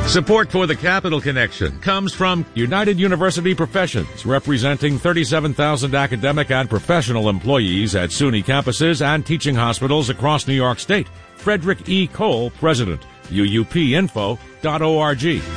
Support for the Capital Connection comes from United University Professions, representing 37,000 academic and professional employees at SUNY campuses and teaching hospitals across New York State. Frederick E. Cole, President. UUPinfo.org.